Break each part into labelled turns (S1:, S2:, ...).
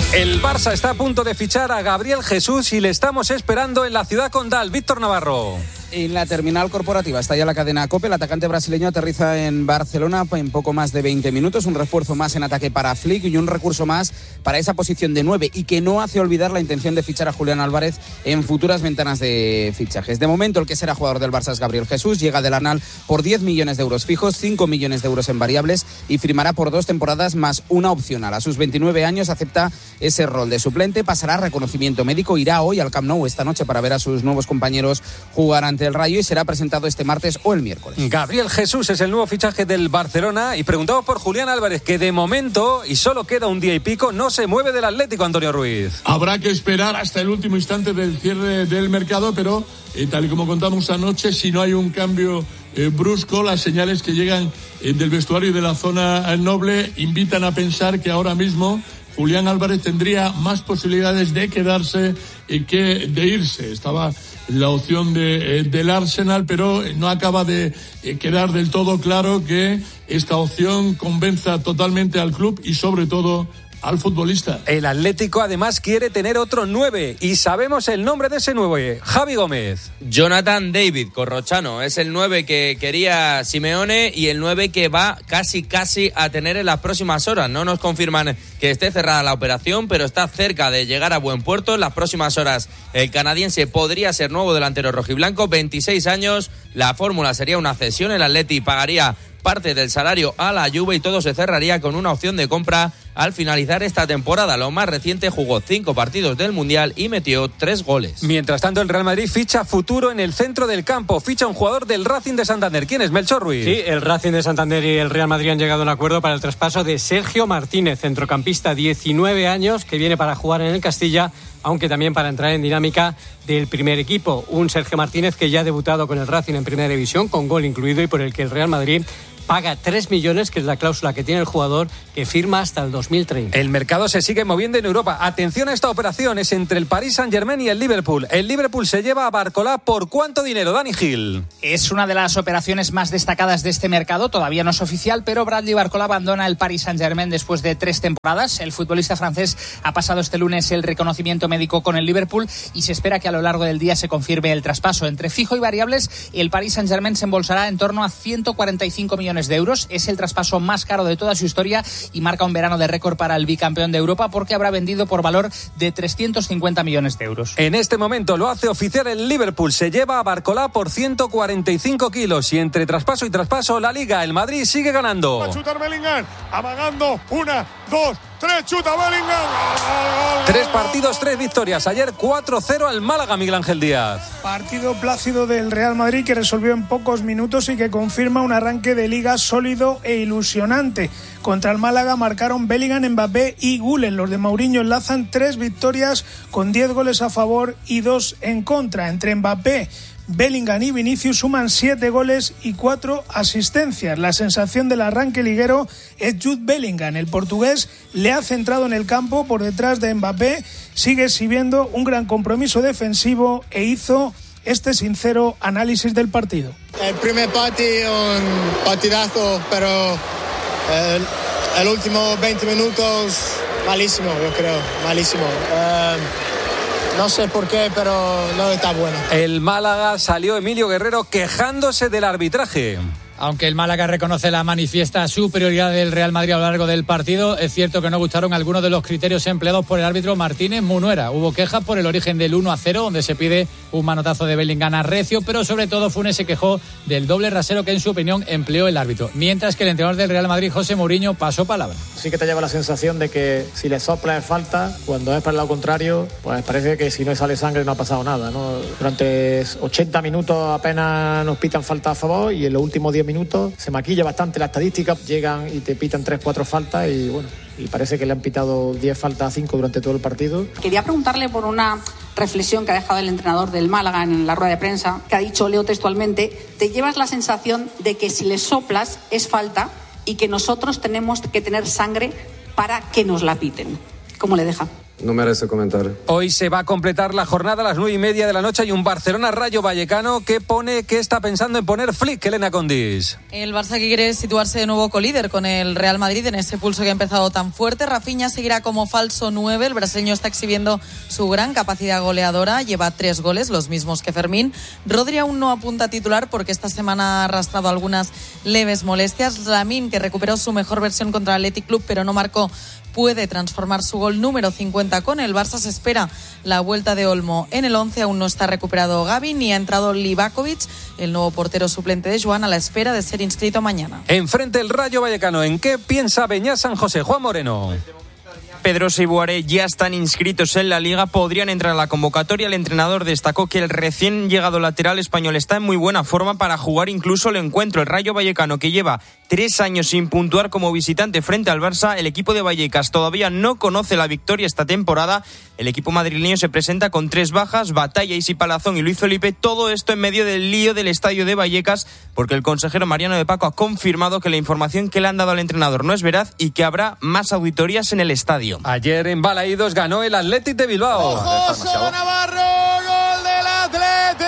S1: El Barça está a punto de fichar a Gabriel Jesús y le estamos esperando en la ciudad condal. Víctor Navarro.
S2: En la terminal corporativa está ya la cadena COPE. El atacante brasileño aterriza en Barcelona en poco más de 20 minutos. Un refuerzo más en ataque para Flick y un recurso más para esa posición de 9 y que no hace olvidar la intención de fichar a Julián Álvarez en futuras ventanas de fichajes. De momento el que será jugador del Barça es Gabriel Jesús. Llega del Arnal por 10 millones de euros fijos, 5 millones de euros en variables y firmará por 2 temporadas más una opcional. A sus 29 años acepta ese rol de suplente, pasará reconocimiento médico, irá hoy al Camp Nou esta noche para ver a sus nuevos compañeros jugar ante el Rayo y será presentado este martes o el miércoles.
S1: Gabriel Jesús es el nuevo fichaje del Barcelona y preguntado por Julián Álvarez, que de momento, y solo queda un día y pico, no se mueve del Atlético, Antonio Ruiz.
S3: Habrá que esperar hasta el último instante del cierre del mercado, pero tal y como contamos anoche, si no hay un cambio brusco, las señales que llegan del vestuario y de la zona noble invitan a pensar que ahora mismo Julián Álvarez tendría más posibilidades de quedarse que de irse. Estaba la opción del Arsenal, pero no acaba de quedar del todo claro que esta opción convenza totalmente al club y sobre todo al futbolista.
S1: El Atlético además quiere tener otro 9 y sabemos el nombre de ese 9, Javi Gómez.
S4: Jonathan David Corrochano es el 9 que quería Simeone y el 9 que va casi a tener en las próximas horas. No nos confirman que esté cerrada la operación, pero está cerca de llegar a buen puerto. En las próximas horas el canadiense podría ser nuevo delantero rojiblanco, 26 años, la fórmula sería una cesión, el Atleti pagaría parte del salario a la Juve y todo se cerraría con una opción de compra al finalizar esta temporada. Lo más reciente, jugó 5 partidos del Mundial y metió 3 goles.
S1: Mientras tanto, el Real Madrid ficha futuro en el centro del campo. Ficha un jugador del Racing de Santander. ¿Quién es? Melchor Ruiz.
S5: Sí, el Racing de Santander y el Real Madrid han llegado a un acuerdo para el traspaso de Sergio Martínez, centrocampista, 19 años, que viene para jugar en el Castilla, aunque también para entrar en dinámica del primer equipo. Un Sergio Martínez que ya ha debutado con el Racing en Primera División, con gol incluido, y por el que el Real Madrid paga 3 millones, que es la cláusula que tiene el jugador, que firma hasta el 2030.
S1: El mercado se sigue moviendo en Europa. Atención a esta operación, es entre el Paris Saint-Germain y el Liverpool. El Liverpool se lleva a Barcolá ¿por cuánto dinero, Dani Gil?
S6: Es una de las operaciones más destacadas de este mercado, todavía no es oficial, pero Bradley Barcolá abandona el Paris Saint-Germain después de 3 temporadas. El futbolista francés ha pasado este lunes el reconocimiento médico con el Liverpool y se espera que a lo largo del día se confirme el traspaso. Entre fijo y variables, el Paris Saint-Germain se embolsará en torno a 145 millones de euros. Es el traspaso más caro de toda su historia y marca un verano de récord para el bicampeón de Europa, porque habrá vendido por valor de 350 millones de euros.
S1: En este momento lo hace oficial el Liverpool. Se lleva a Barcolá por 145 kilos y entre traspaso y traspaso la Liga, el Madrid sigue ganando.
S7: Va a chutar Bellingham, amagando, 1, 2, 3, chuta Bellingham.
S1: 3 partidos, 3 victorias. Ayer 4-0 al Málaga, Miguel Ángel Díaz.
S8: Partido plácido del Real Madrid que resolvió en pocos minutos y que confirma un arranque de Liga sólido e ilusionante. Contra el Málaga marcaron Bellingham, Mbappé y Gülen. Los de Mourinho enlazan 3 victorias con 10 goles a favor y 2 en contra. Entre Mbappé, Bellingham y Vinicius suman 7 goles y 4 asistencias. La sensación del arranque liguero es Jude Bellingham. El portugués le ha centrado en el campo por detrás de Mbappé, sigue exhibiendo un gran compromiso defensivo e hizo este sincero análisis del partido.
S9: El primer partido, un partidazo, pero el último 20 minutos malísimo, yo creo, malísimo. No sé por qué, pero no está bueno.
S1: El Málaga salió Emilio Guerrero quejándose del arbitraje.
S10: Aunque el Málaga reconoce la manifiesta superioridad del Real Madrid a lo largo del partido, es cierto que no gustaron algunos de los criterios empleados por el árbitro Martínez Munuera. Hubo quejas por el origen del 1-0, donde se pide un manotazo de Bellingham a Recio, pero sobre todo Funes se quejó del doble rasero que en su opinión empleó el árbitro. Mientras que el entrenador del Real Madrid, José Mourinho, pasó palabra.
S11: Sí que te lleva la sensación de que si le sopla es falta, cuando es para el lado contrario, pues parece que si no sale sangre no ha pasado nada, ¿no? Durante 80 minutos apenas nos pitan falta a favor y en los últimos 10 minutos se maquilla bastante la estadística, llegan y te pitan 3-4 faltas y bueno, y parece que le han pitado 10 faltas a 5 durante todo el partido.
S12: Quería preguntarle por una reflexión que ha dejado el entrenador del Málaga en la rueda de prensa, que ha dicho, leo textualmente, te llevas la sensación de que si le soplas es falta y que nosotros tenemos que tener sangre para que nos la piten. ¿Cómo le deja?
S13: No merece comentar.
S1: Hoy se va a completar la jornada a las 9:30 de la noche. Hay un Barcelona-Rayo Vallecano que está pensando en poner Flick, Elena Condis.
S14: El Barça que quiere situarse de nuevo colíder con el Real Madrid en ese pulso que ha empezado tan fuerte. Rafinha seguirá como falso 9. El brasileño está exhibiendo su gran capacidad goleadora. Lleva 3 goles, los mismos que Fermín. Rodri aún no apunta a titular porque esta semana ha arrastrado algunas leves molestias. Lamine, que recuperó su mejor versión contra el Athletic Club pero no marcó, puede transformar su gol número 50 con el Barça. Se espera la vuelta de Olmo en el 11. Aún no está recuperado Gavi ni ha entrado Livakovic, el nuevo portero suplente de Joan, a la espera de ser inscrito mañana.
S1: Enfrente el Rayo Vallecano. ¿En qué piensa Beñat San José? Juan Moreno.
S15: Pedrosa y Boiré ya están inscritos en la Liga, podrían entrar a la convocatoria. El entrenador destacó que el recién llegado lateral español está en muy buena forma para jugar incluso el encuentro. El Rayo Vallecano, que lleva 3 años sin puntuar como visitante frente al Barça, el equipo de Vallecas todavía no conoce la victoria esta temporada. El equipo madrileño se presenta con 3 bajas, Batalla, Isi Palazón y Luis Felipe. Todo esto en medio del lío del estadio de Vallecas, porque el consejero Mariano de Paco ha confirmado que la información que le han dado al entrenador no es veraz y que habrá más auditorías en el estadio.
S1: Ayer en Balaídos ganó el Athletic de Bilbao.
S16: ¡Ojo, Navarro! ¡Gol del Athletic!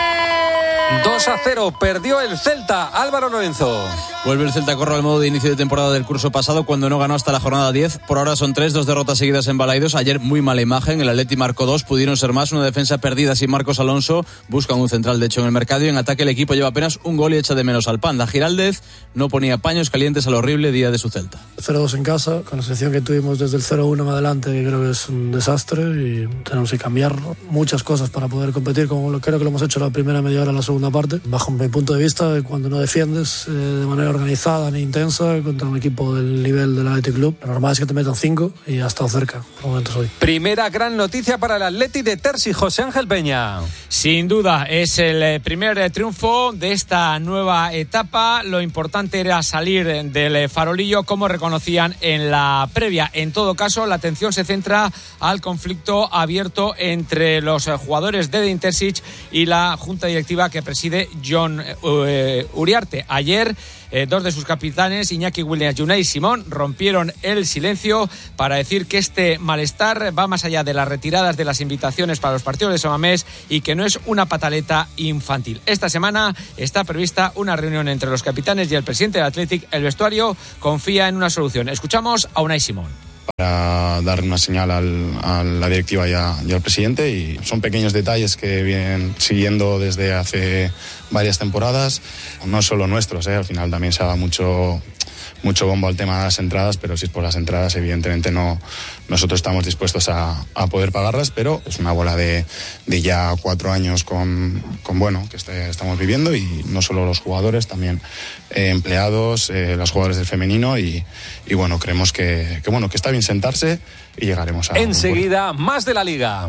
S1: 2-0, perdió el Celta. Álvaro Lorenzo.
S17: Vuelve el Celta, corre al modo de inicio de temporada del curso pasado, cuando no ganó hasta la jornada 10. Por ahora son 2 derrotas seguidas en Balaídos. Ayer muy mala imagen, el Athletic marcó 2, pudieron ser más. Una defensa perdida sin Marcos Alonso, buscan un central de hecho en el mercado, y en ataque el equipo lleva apenas un gol y echa de menos al Panda. Giraldez no ponía paños calientes al horrible día de su Celta.
S18: 0-2 en casa, con la selección que tuvimos desde el 0-1 en adelante, que creo que es un desastre y tenemos que cambiar muchas cosas para poder competir, como creo que lo hemos hecho la primera media hora, la segunda parte. Bajo mi punto de vista, cuando no defiendes de manera organizada ni intensa contra un equipo del nivel del Athletic Club, lo normal es que te metan 5 y ha estado cerca por momentos hoy.
S1: Primera gran noticia para el Athletic de Terzi, José Ángel Peña.
S10: Sin duda, es el primer triunfo de esta nueva etapa. Lo importante era salir del farolillo, como reconocían en la previa. En todo caso, la atención se centra al conflicto abierto entre los jugadores de Edin Terzic y la junta directiva que preside Jon Uriarte. Ayer, 2 de sus capitanes, Iñaki Williams y Unai Simón, rompieron el silencio para decir que este malestar va más allá de las retiradas de las invitaciones para los partidos de San Mamés y que no es una pataleta infantil. Esta semana está prevista una reunión entre los capitanes y el presidente del Athletic. El vestuario confía en una solución. Escuchamos a Unai Simón.
S19: Para dar una señal a la directiva y al presidente, y son pequeños detalles que vienen siguiendo desde hace varias temporadas, no solo nuestros, al final también se da mucho bombo al tema de las entradas, pero si es por las entradas, evidentemente no, nosotros estamos dispuestos a poder pagarlas, pero es una bola de ya 4 años con que estamos viviendo, y no solo los jugadores, también empleados, los jugadores del femenino, y bueno, creemos que está bien sentarse y llegaremos a...
S1: Enseguida, más de la Liga.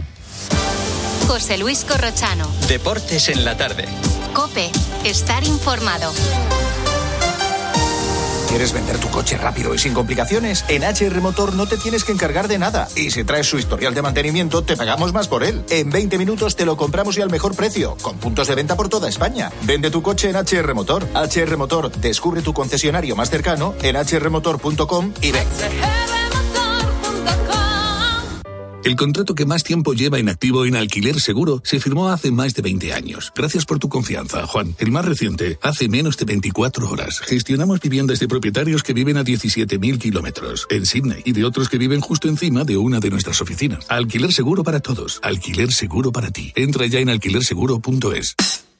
S20: José Luis Corrochano.
S21: Deportes en la tarde.
S20: COPE. Estar informado.
S22: ¿Quieres vender tu coche rápido y sin complicaciones? En HR Motor no te tienes que encargar de nada. Y si traes su historial de mantenimiento, te pagamos más por él. En 20 minutos te lo compramos y al mejor precio, con puntos de venta por toda España. Vende tu coche en HR Motor. HR Motor, descubre tu concesionario más cercano en hrmotor.com y ven.
S23: El contrato que más tiempo lleva en activo en Alquiler Seguro se firmó hace más de 20 años. Gracias por tu confianza, Juan. El más reciente, hace menos de 24 horas. Gestionamos viviendas de propietarios que viven a 17.000 kilómetros en Sydney y de otros que viven justo encima de una de nuestras oficinas. Alquiler Seguro para todos. Alquiler Seguro para ti. Entra ya en alquilerseguro.es.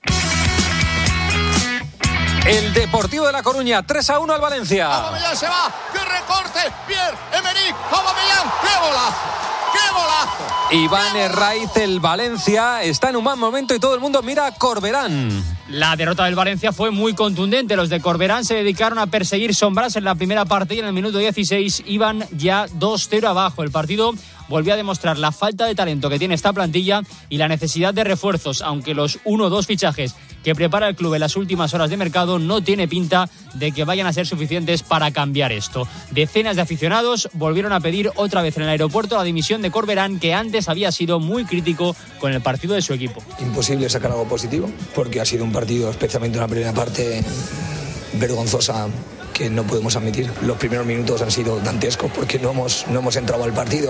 S1: El Deportivo de La Coruña, 3-1 al Valencia.
S16: Aubameyang se va, qué recorte, Pierre-Emerick Aubameyang, qué golazo. ¡Qué golazo!
S1: Iván Herraiz, el Valencia, está en un mal momento y todo el mundo mira a Corberán.
S5: La derrota del Valencia fue muy contundente. Los de Corberán se dedicaron a perseguir sombras en la primera parte y en el minuto 16 iban ya 2-0 abajo. El partido volvió a demostrar la falta de talento que tiene esta plantilla y la necesidad de refuerzos, aunque los 1 o 2 fichajes que prepara el club en las últimas horas de mercado no tiene pinta de que vayan a ser suficientes para cambiar esto. Decenas de aficionados volvieron a pedir otra vez en el aeropuerto la dimisión de Corberán, que antes había sido muy crítico con el partido de su equipo.
S24: Imposible sacar algo positivo, porque ha sido un partido, especialmente una primera parte, vergonzosa
S2: que no podemos admitir. Los primeros minutos han sido dantescos porque no hemos entrado al partido,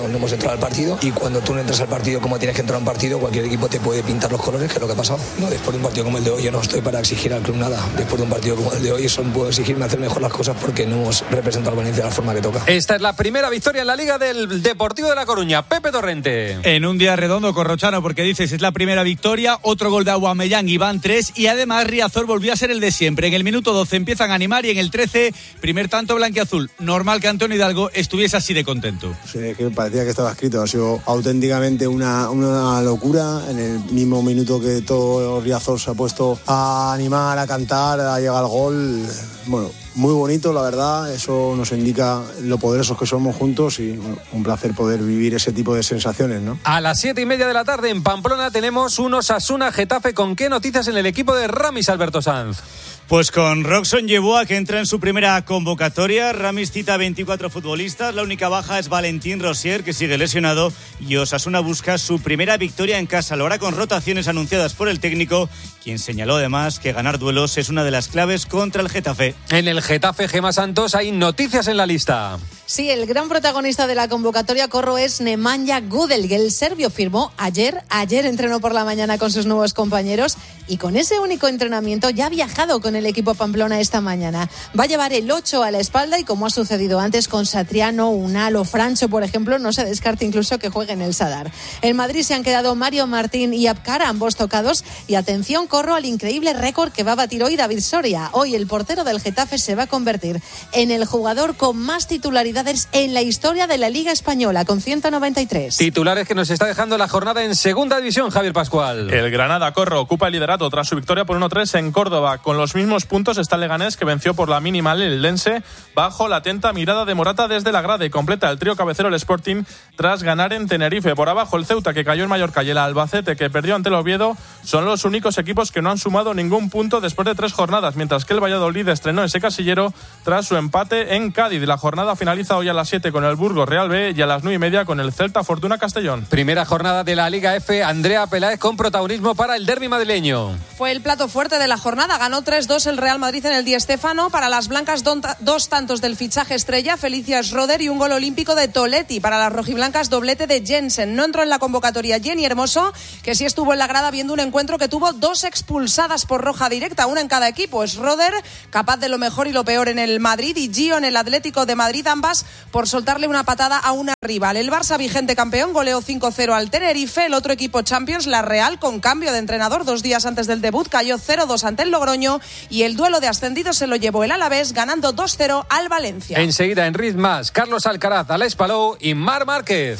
S2: y cuando tú no entras al partido como tienes que entrar a un partido, cualquier equipo te puede pintar los colores, que es lo que ha pasado. No, después de un partido como el de hoy yo no estoy para exigir al club nada. Después de un partido como el de hoy solo puedo exigirme hacer mejor las cosas porque no hemos representado al Valencia de la forma que toca.
S1: Esta es la primera victoria en la Liga del Deportivo de La Coruña. Pepe Torrente.
S13: En un día redondo, Corrochano, porque dices, es la primera victoria, otro gol de Aubameyang y van 3, y además Riazor volvió a ser el de siempre. En el minuto 12 empiezan a animar y en el 13, primer tanto blanquiazul. Normal que Antonio Hidalgo estuviese así de contento.
S21: Sí, es que parecía que estaba escrito, ha sido auténticamente una locura. En el mismo minuto que todo Riazor se ha puesto a animar, a cantar, a llegar al gol, bueno, muy bonito, la verdad. Eso nos indica lo poderosos que somos juntos y bueno, un placer poder vivir ese tipo de sensaciones, ¿no?
S1: A las 7:30 de la tarde en Pamplona tenemos un Osasuna Getafe. ¿Con qué noticias en el equipo de Ramis, Alberto Sanz?
S24: Pues con Roxon Yeboah, que entra en su primera convocatoria. Ramis cita 24 futbolistas. La única baja es Valentín Rosier, que sigue lesionado. Y Osasuna busca su primera victoria en casa. Lo hará con rotaciones anunciadas por el técnico, quien señaló además que ganar duelos es una de las claves contra el Getafe.
S1: En el Getafe, Gemma Santos, hay noticias en la lista.
S25: Sí, el gran protagonista de la convocatoria, Corro, es Nemanja Gudel, que el serbio firmó ayer entrenó por la mañana con sus nuevos compañeros y con ese único entrenamiento ya ha viajado con el equipo Pamplona esta mañana. Va a llevar el 8 a la espalda y como ha sucedido antes con Satriano, Unal o Francho, por ejemplo, no se descarta incluso que juegue en el Sadar. En Madrid se han quedado Mario Martín y Abkar, ambos tocados, y atención, Corro, al increíble récord que va a batir hoy David Soria. Hoy el portero del Getafe se va a convertir en el jugador con más titularidades en la historia de la Liga Española, con 193.
S1: Titulares que nos está dejando la jornada en Segunda División, Javier Pascual.
S26: El Granada, Corro, ocupa el liderato tras su victoria por 1-3 en Córdoba. Con los mismos puntos está el Leganés, que venció por la mínima al Eldense bajo la atenta mirada de Morata desde la grada, y completa el trío cabecero el Sporting tras ganar en Tenerife. Por abajo el Ceuta, que cayó en Mallorca, y el Albacete, que perdió ante el Oviedo, son los únicos equipos que no han sumado ningún punto después de 3 jornadas, mientras que el Valladolid estrenó ese casillero tras su empate en Cádiz. La jornada finaliza hoy a las 7 con el Burgos Real B y a las 9:30 con el Celta Fortuna Castellón.
S1: Primera jornada de la Liga F, Andrea Peláez con protagonismo para el derbi madrileño.
S27: Fue el plato fuerte de la jornada, ganó 3-2 el Real Madrid en el Di Stéfano. Para las blancas, 2 tantos del fichaje estrella, Felicia Schroeder, y un gol olímpico de Toletti. Para las rojiblancas, doblete de Jensen. No entró en la convocatoria Jenny Hermoso, que sí estuvo en la grada viendo un encuentro que tuvo 2 expulsadas por roja directa, una en cada equipo. Schroeder, capaz de lo mejor y lo peor en el Madrid, y Gio en el Atlético de Madrid, ambas por soltarle una patada a una rival. El Barça, vigente campeón, goleó 5-0 al Tenerife. El otro equipo Champions, la Real, con cambio de entrenador 2 días antes del debut, cayó 0-2 ante el Logroño, y el duelo de ascendidos se lo llevó el Alavés, ganando 2-0 al Valencia.
S1: Enseguida en Ritmas, Carlos Alcaraz, Aleix Palou y Marc Márquez.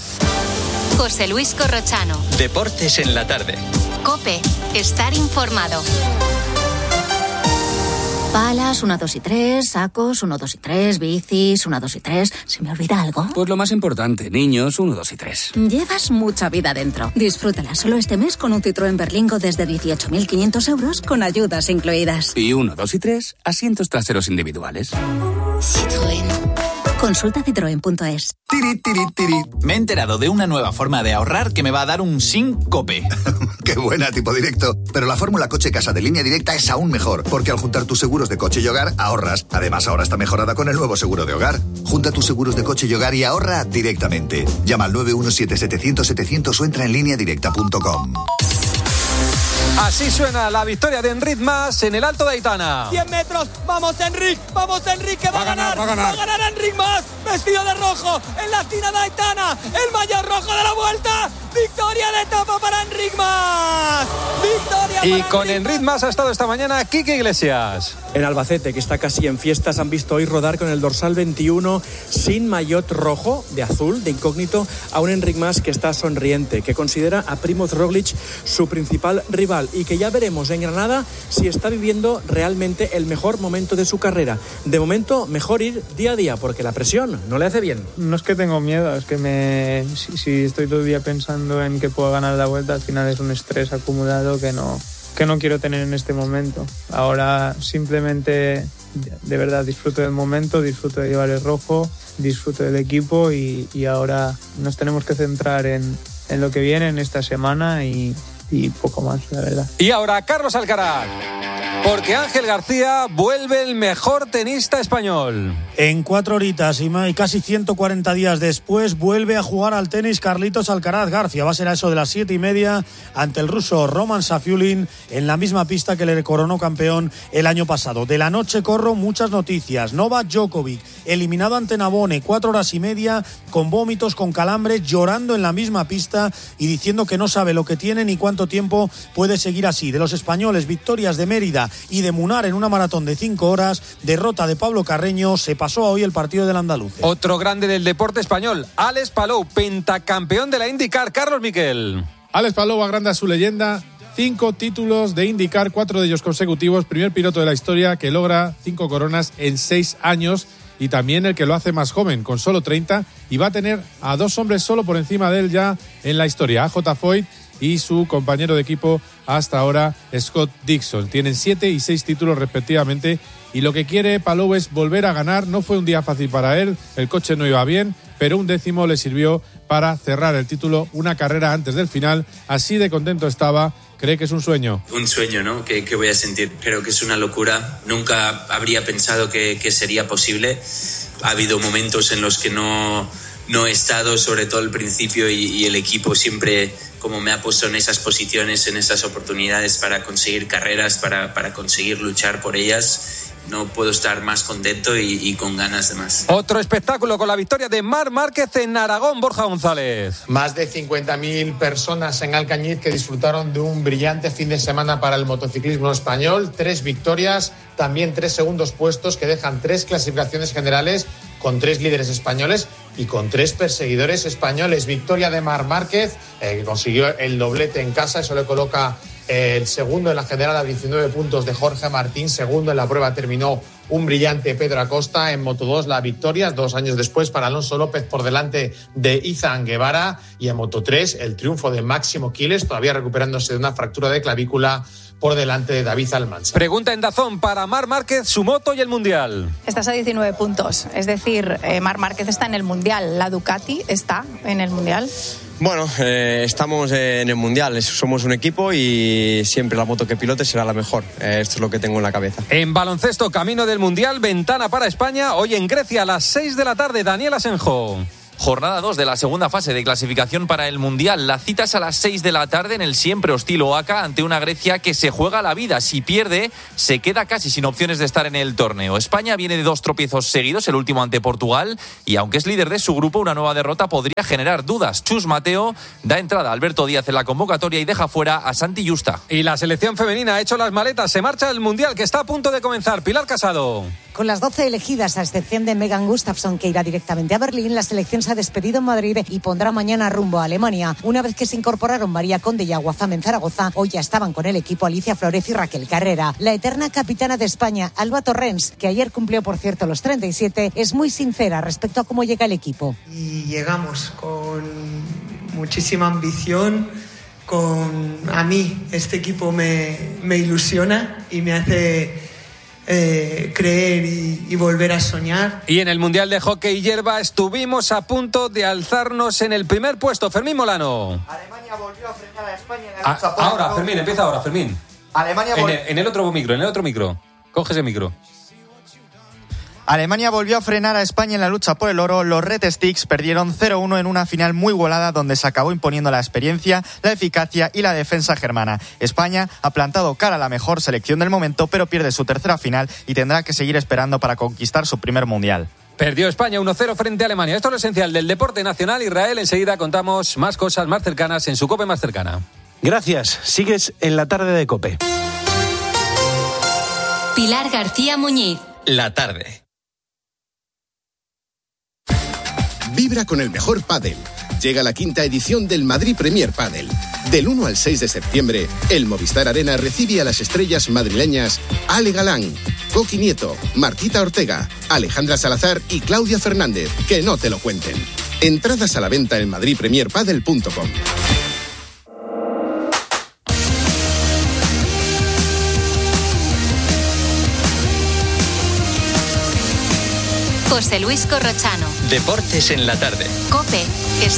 S20: José Luis Corrochano.
S28: Deportes en la tarde.
S20: COPE. Estar informado.
S29: Palas, 1, 2 y 3, sacos, 1, 2 y 3, bicis, 1, 2 y 3. ¿Se me olvida algo?
S30: Pues lo más importante, niños, 1, 2 y 3.
S29: Llevas mucha vida dentro. Disfrútala solo este mes con un Citroën Berlingo desde 18.500 euros con ayudas incluidas.
S30: Y 1, 2 y 3, asientos traseros individuales.
S29: Citroën. Consulta citroen.es.
S31: Tiri, tiri, tiri. Me he enterado de una nueva forma de ahorrar que me va a dar un síncope.
S32: Qué buena, tipo directo. Pero la fórmula coche-casa de Línea Directa es aún mejor, porque al juntar tus seguros de coche y hogar, ahorras. Además, ahora está mejorada con el nuevo seguro de hogar. Junta tus seguros de coche y hogar y ahorra directamente. Llama al 917-700-700 o entra en lineadirecta.com.
S1: Así suena la victoria de Enric Mas en el Alto de Aitana.
S33: 100 metros, vamos Enric, que va a ganar. Va a ganar Enric Mas, vestido de rojo, en la esquina de Aitana, el maillot rojo de la vuelta. Victoria de etapa para Enric Mas.
S1: Y con Enric Mas ha estado esta mañana Quique Iglesias.
S34: En Albacete, que está casi en fiestas, han visto hoy rodar con el dorsal 21 sin maillot rojo, de azul, de incógnito, a un Enric Mas que está sonriente, que considera a Primoz Roglic su principal rival y que ya veremos en Granada si está viviendo realmente el mejor momento de su carrera. De momento, mejor ir día a día, porque la presión no le hace bien.
S35: No es que tengo miedo, es que si estoy todo el día pensando en que puedo ganar la vuelta, al final es un estrés acumulado que no quiero tener en este momento. Ahora simplemente, de verdad, disfruto del momento, disfruto de llevar el rojo, disfruto del equipo y ahora nos tenemos que centrar en lo que viene en esta semana y poco más, la verdad.
S1: Y ahora Carlos Alcaraz. Porque Ángel García vuelve el mejor tenista español.
S3: En 4 horitas y casi 140 días después vuelve a jugar al tenis Carlitos Alcaraz García. Va a ser a eso de las 7:30 ante el ruso Roman Safiulin en la misma pista que le coronó campeón el año pasado. De la noche corro muchas noticias. Novak Djokovic eliminado ante Nabone, 4 horas y media con vómitos, con calambres, llorando en la misma pista y diciendo que no sabe lo que tiene ni cuánto tiempo puede seguir así. De los españoles, victorias de Mérida y de Munar en una maratón de 5 horas, derrota de Pablo Carreño, se pasó a hoy el partido del andaluz.
S1: Otro grande del deporte español, Alex Palou, pentacampeón de la IndyCar. Carlos Miquel.
S4: Alex Palou agranda su leyenda, 5 títulos de IndyCar, 4 de ellos consecutivos, primer piloto de la historia que logra 5 coronas en 6 años y también el que lo hace más joven, con solo 30, y va a tener a 2 hombres solo por encima de él ya en la historia, AJ Foyt y su compañero de equipo hasta ahora, Scott Dixon. Tienen 7 y 6 títulos respectivamente y lo que quiere Palou es volver a ganar. No fue un día fácil para él, el coche no iba bien, pero un 10º le sirvió para cerrar el título una carrera antes del final. Así de contento estaba, cree que es un sueño.
S6: Un sueño, ¿no? ¿Qué voy a sentir? Creo que es una locura. Nunca habría pensado que sería posible. Ha habido momentos en los que no he estado, sobre todo al principio, y el equipo siempre como me ha puesto en esas posiciones, en esas oportunidades para conseguir carreras, para conseguir luchar por ellas. No puedo estar más contento y con ganas de más.
S1: Otro espectáculo con la victoria de Marc Márquez en Aragón, Borja González.
S7: Más de 50.000 personas en Alcañiz que disfrutaron de un brillante fin de semana para el motociclismo español. 3 victorias, también 3 segundos puestos que dejan 3 clasificaciones generales con 3 líderes españoles y con 3 perseguidores españoles. Victoria de Marc Márquez, que consiguió el doblete en casa, eso le coloca el segundo en la general a 19 puntos de Jorge Martín. Segundo en la prueba terminó un brillante Pedro Acosta. En Moto2 la victoria 2 años después para Alonso López por delante de Izan Guevara. Y en Moto3 el triunfo de Máximo Quiles, todavía recuperándose de una fractura de clavícula, por delante de David Almansa.
S1: Pregunta en Dazón para Marc Márquez, su moto y el Mundial.
S8: Estás a 19 puntos, es decir, Marc Márquez está en el Mundial, ¿la Ducati está en el Mundial?
S9: Bueno, estamos en el Mundial, somos un equipo y siempre la moto que pilote será la mejor. Esto es lo que tengo en la cabeza.
S1: En baloncesto, camino del Mundial, ventana para España, hoy en Grecia a las 6 de la tarde, Daniel Asenjo.
S10: Jornada 2 de la segunda fase de clasificación para el Mundial. La cita es a las 6 de la tarde en el siempre hostil Oaca ante una Grecia que se juega la vida. Si pierde, se queda casi sin opciones de estar en el torneo. España viene de 2 tropiezos seguidos, el último ante Portugal, y aunque es líder de su grupo, una nueva derrota podría generar dudas. Chus Mateo da entrada a Alberto Díaz en la convocatoria y deja fuera a Santi Justa.
S1: Y la selección femenina ha hecho las maletas, se marcha al Mundial que está a punto de comenzar. Pilar Casado.
S11: Con las 12 elegidas, a excepción de Megan Gustafsson, que irá directamente a Berlín, la selección se ha despedido en Madrid y pondrá mañana rumbo a Alemania. Una vez que se incorporaron María Conde y Aguazam en Zaragoza, hoy ya estaban con el equipo Alicia Flórez y Raquel Carrera. La eterna capitana de España, Alba Torrens, que ayer cumplió, por cierto, los 37, es muy sincera respecto a cómo llega el equipo.
S12: Y llegamos con muchísima ambición. A mí este equipo me ilusiona y me hace creer y volver a soñar.
S1: Y en el Mundial de Hockey Hierba estuvimos a punto de alzarnos en el primer puesto. Fermín Molano.
S14: Alemania volvió a frenar a España en la lucha por
S1: ahora, Fermín, empieza ahora, Fermín.
S14: Alemania
S1: en el otro micro. Coge ese micro.
S14: Alemania volvió a frenar a España en la lucha por el oro. Los Red Sticks perdieron 0-1 en una final muy igualada donde se acabó imponiendo la experiencia, la eficacia y la defensa germana. España ha plantado cara a la mejor selección del momento, pero pierde su tercera final y tendrá que seguir esperando para conquistar su primer mundial.
S1: Perdió España 1-0 frente a Alemania. Esto es lo esencial del deporte nacional. Israel, enseguida contamos más cosas más cercanas en su COPE más cercana.
S15: Gracias. Sigues en la tarde de COPE.
S20: Pilar García Muñiz.
S17: La tarde.
S18: Vibra con el mejor pádel. Llega la 5ª edición del Madrid Premier Padel. Del 1 al 6 de septiembre, el Movistar Arena recibe a las estrellas madrileñas Ale Galán, Coqui Nieto, Martita Ortega, Alejandra Salazar y Claudia Fernández. Que no te lo cuenten. Entradas a la venta en madridpremierpadel.com.
S20: José Luis Corrochano.
S17: Deportes en la tarde.
S20: COPE.